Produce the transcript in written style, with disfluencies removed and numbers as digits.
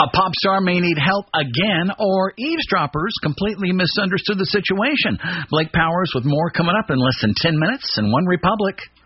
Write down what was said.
pop star may need help again, or eavesdroppers completely misunderstood the situation. Blake Powers with more coming up in less than 10 minutes in One Republic.